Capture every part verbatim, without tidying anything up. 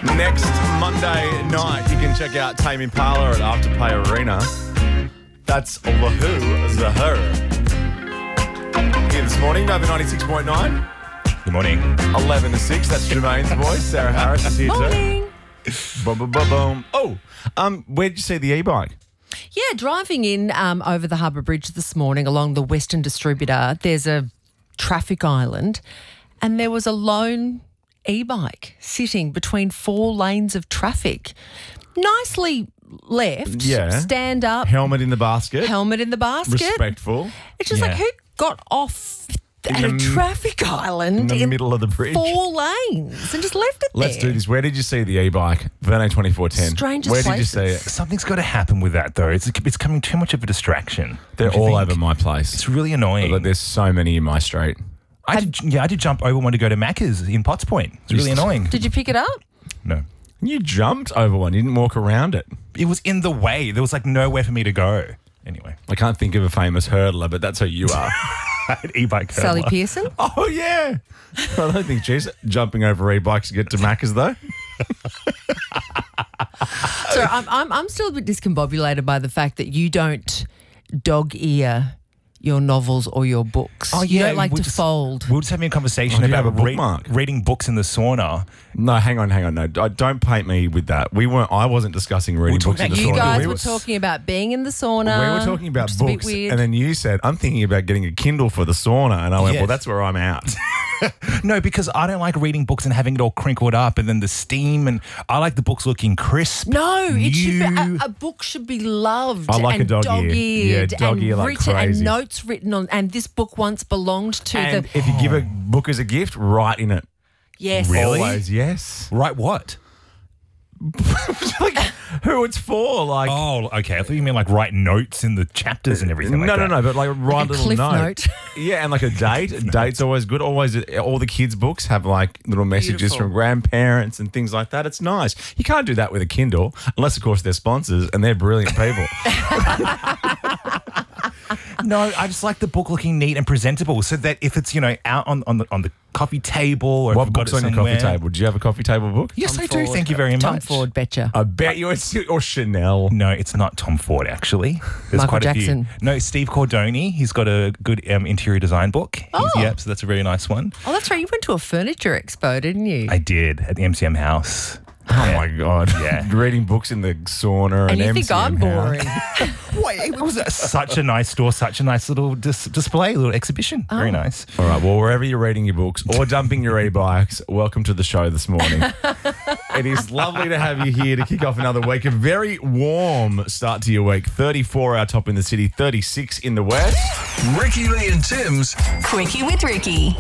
Next Monday night, you can check out Tame Impala at Afterpay Arena. That's the Who, the Her. Here this morning, Nova ninety-six point nine. Good morning. eleven to six, that's Jermaine's voice. Sarah Harris is here Morning. too. Boom, boom, boom, boom. Oh, um, where did you see the e-bike? Yeah, driving in um, over the Harbour Bridge this morning along the Western Distributor, there's a traffic island and there was a lone e-bike sitting between four lanes of traffic. Nicely left, Yeah. stand up, Helmet in the basket. helmet in the basket. Respectful. It's just Yeah. like, who got off In at the a m- traffic island in the middle of the bridge. four lanes and just left it Let's there? do this. Where did you see the e-bike? Verne twenty-four ten. Strangest Where did you places. see it? Something's got to happen with that, though. It's it's becoming too much of a distraction. They're Don't you all think? over my place. It's really annoying. Like, there's so many in my street. I did, yeah, I did jump over one to go to Macca's in Potts Point. It's really Just- annoying. Did you pick it up? No. You jumped over one. You didn't walk around it. It was in the way. There was like nowhere for me to go. Anyway. I can't think of a famous hurdler, but that's who you are. An e-bike Sally hurdler. Pearson? Oh, yeah. I don't think she's jumping over e-bikes to get to Macca's, though. So I'm, I'm I'm still a bit discombobulated by the fact that you don't dog ear your novels or your books. Oh, You yeah, don't like we're to just- fold. We were just having a conversation Oh, do you about have a re- bookmark? reading books in the sauna. No, hang on, hang on. No, I- don't paint me with that. We weren't. I wasn't discussing reading talking books in about the You sauna. guys we were talking about being in the sauna. We were talking about which is a bit books, weird. and then you said, "I'm thinking about getting a Kindle for the sauna," and I went, Yes. "Well, that's where I'm out." No, because I don't like reading books and having it all crinkled up and then the steam, and I like the books looking crisp. No, it should be, new. a, a book should be loved I like a and dog ear. dog-eared Yeah, dog and ear like written and crazy. notes written on. And this book once belonged to and the if you give a book as a gift, write in it. yes, Really? Always, yes. Right, what? Like who it's for? Like Oh, okay. I thought you meant like write notes in the chapters and everything like no, that. no, no. But like write a a little cliff note. note. Yeah, and like a date. A date's always good. Always, all the kids' books have like little messages Beautiful. from grandparents and things like that. It's nice. You can't do that with a Kindle unless, of course, they're sponsors and they're brilliant people. No, I just like the book looking neat and presentable, so that if it's you know out on, on the on the coffee table or if What you've got book's it on your somewhere. coffee table? Do you have a coffee table book? Yes, Tom I do. Ford. Thank you very Tom much. Ford, betcha. I bet you it's or Chanel. No, it's not Tom Ford actually. There's Michael quite a Jackson. few. No, Steve Cordoni. He's got a good um, interior design book. He's, Oh. Yep, so that's a very nice one. Oh, that's right. You went to a furniture expo, didn't you? I did at the M C M house. Oh my god! Yeah. Reading books in the sauna and and, you M think C M I'm house. boring? Wait, it was such a nice store, such a nice little dis- display, little exhibition. Very nice. All right. Well, wherever you're reading your books or dumping your e-bikes, welcome to the show this morning. It is lovely to have you here to kick off another week. A very warm start to your week. thirty-four our top in the city, thirty-six in the west. Ricky Lee and Tim's Quickie with Ricky.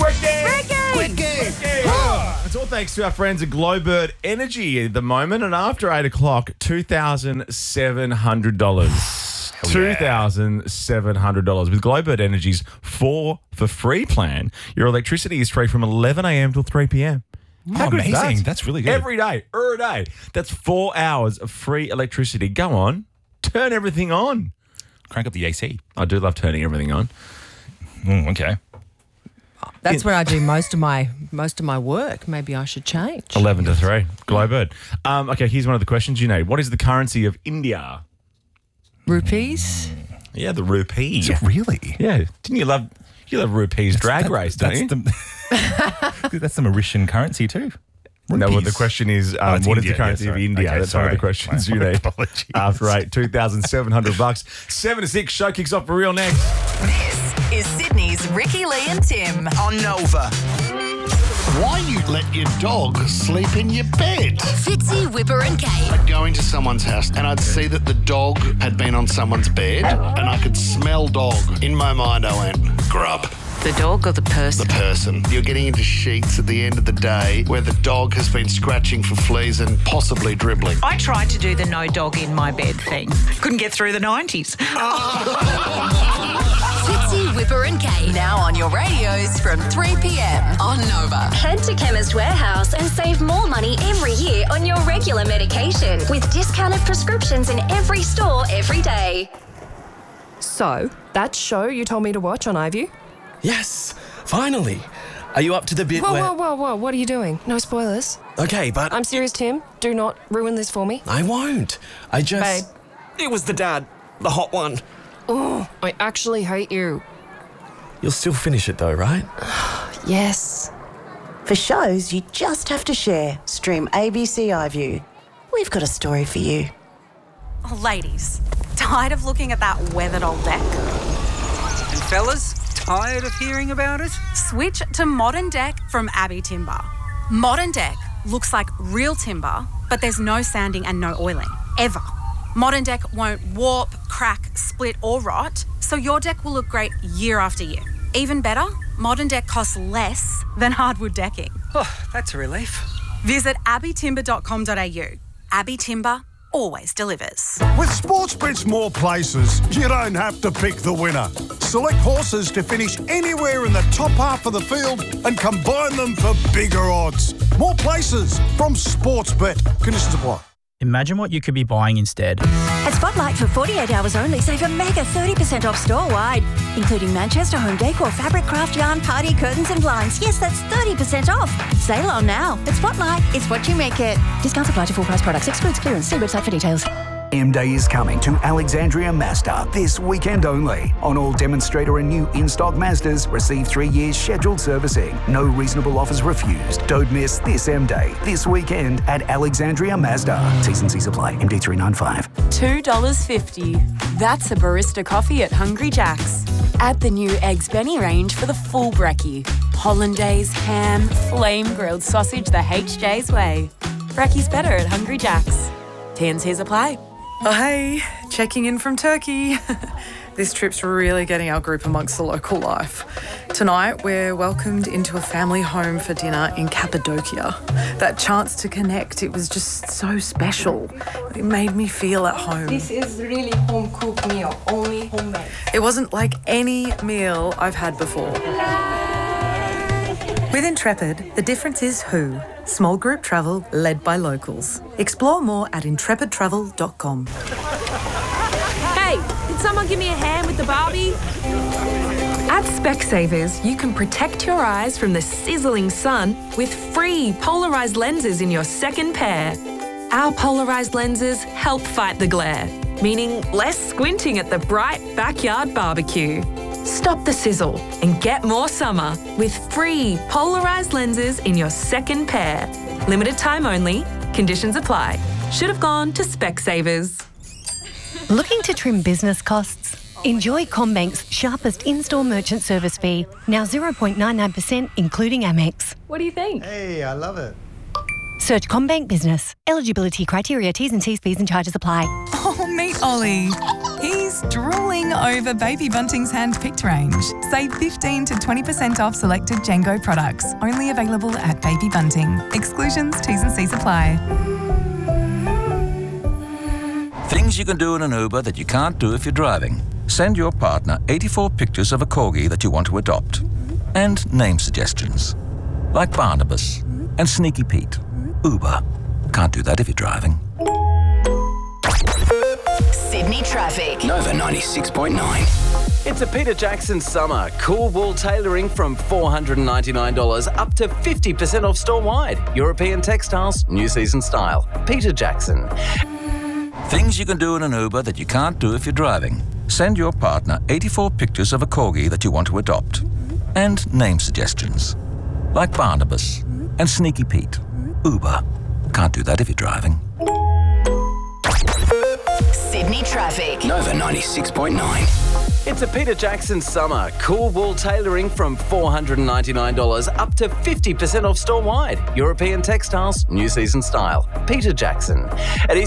It's all thanks to our friends at Glowbird Energy at the moment, and after eight o'clock, two thousand seven hundred dollars. yeah. two thousand seven hundred dollars. With Glowbird Energy's four for free plan, your electricity is free from eleven a.m. till three p.m. How Oh, good is amazing. that? That's really good. Every day, er day. That's four hours of free electricity. Go on, turn everything on. Crank up the A C. I do love turning everything on. Mm, okay. That's where I do most of my most of my work. Maybe I should change. eleven to three. Glowbird. Um, okay, here's one of the questions you need. What is the currency of India? Rupees. Yeah, the rupee. Is it really? Yeah, didn't you love you love rupees drag That- race? Don't that's you? The, that's the Mauritian currency too. No, well, the Rupees. question is, Oh, um, it's what is India. the currency Yeah, of sorry. India? Okay, That's one of the sorry. questions My- you my need. apologies. After eight, two thousand seven hundred bucks, seven to six. Show kicks off for real next. This is Sydney's Ricky Lee and Tim. on Nova. Why you let your dog sleep in your bed? Fitzy, Whipper and Kate. I'd go into someone's house and I'd see that the dog had been on someone's bed and I could smell dog. In my mind I went, grub. The dog or the person? The person. You're getting into sheets at the end of the day where the dog has been scratching for fleas and possibly dribbling. I tried to do the no dog in my bed thing. Couldn't get through the nineties. Fitzy, Whipper and Kate. Now on your radios from three p.m. on Nova. Head to Chemist Warehouse and save more money every year on your regular medication with discounted prescriptions in every store every day. So, that show you told me to watch on iView? Yes, finally. Are you up to the bit Whoa, where... whoa, whoa, whoa. What are you doing? No spoilers. Okay, but... I'm serious, Tim. Do not ruin this for me. I won't. I just... Babe. It was the dad. The hot one. Oh, I actually hate you. You'll still finish it though, right? Yes. For shows you just have to share, stream A B C iView. We've got a story for you. Oh, ladies, tired of looking at that weathered old deck? And fellas, tired of hearing about it? Switch to Modern Deck from Abbey Timber. Modern Deck looks like real timber, but there's no sanding and no oiling, ever. Modern Deck won't warp, crack, split or rot, so your deck will look great year after year. Even better, Modern Deck costs less than hardwood decking. Oh, that's a relief. Visit abbey timber dot com dot a u. Abbey Timber always delivers. With Sportsbet's more places, you don't have to pick the winner. Select horses to finish anywhere in the top half of the field and combine them for bigger odds. More places from Sportsbet. Conditions apply. Imagine what you could be buying instead. At Spotlight, for forty-eight hours only, save a mega thirty percent off store-wide, including Manchester home decor, fabric, craft yarn, party curtains and blinds. Yes, that's thirty percent off. Sale on now. At Spotlight, it's what you make it. Discounts apply to full price products. Excludes clearance. See website for details. M-Day is coming to Alexandria Mazda this weekend only. On all demonstrator and new in-stock Mazdas, receive three years scheduled servicing. No reasonable offers refused. Don't miss this M-Day this weekend at Alexandria Mazda. T's and C's apply. M D three nine five. two dollars fifty. That's a barista coffee at Hungry Jack's. Add the new Eggs Benny range for the full brekkie. Hollandaise, ham, flame grilled sausage the H J's way. Brekkie's better at Hungry Jack's. T and C's apply. Oh, hey, checking in from Turkey. This trip's really getting our group amongst the local life. Tonight, we're welcomed into a family home for dinner in Cappadocia. That chance to connect, it was just so special. It made me feel at home. This is really home-cooked meal, only homemade. It wasn't like any meal I've had before. With Intrepid, the difference is who. Small group travel led by locals. Explore more at intrepid travel dot com. Hey, did someone give me a hand with the Barbie? At Specsavers, you can protect your eyes from the sizzling sun with free polarised lenses in your second pair. Our polarised lenses help fight the glare, meaning less squinting at the bright backyard barbecue. Stop the sizzle and get more summer with free polarised lenses in your second pair. Limited time only. Conditions apply. Should have gone to Specsavers. Looking to trim business costs? Enjoy CommBank's sharpest in-store merchant service fee, now zero point nine nine percent including Amex. What do you think? Hey, I love it. Search CommBank Business. Eligibility criteria, T's and C's, fees and charges apply. Oh, meet Ollie. He's drooling over Baby Bunting's hand-picked range. Save fifteen to twenty percent off selected Django products. Only available at Baby Bunting. Exclusions, T's and C's apply. Things you can do in an Uber that you can't do if you're driving. Send your partner eighty-four pictures of a corgi that you want to adopt. And name suggestions. Like Barnabas and Sneaky Pete. Uber. Can't do that if you're driving. Sydney traffic. Nova ninety-six point nine. It's a Peter Jackson summer. Cool wool tailoring from four hundred ninety-nine dollars up to fifty percent off store-wide. European textiles, new season style. Peter Jackson. Things you can do in an Uber that you can't do if you're driving. Send your partner eighty-four pictures of a corgi that you want to adopt. And name suggestions. Like Barnabas and Sneaky Pete. Uber. Can't do that if you're driving. Sydney traffic. Nova ninety-six point nine. It's a Peter Jackson summer. Cool wool tailoring from four hundred ninety-nine dollars up to fifty percent off store-wide. European textiles, new season style. Peter Jackson. At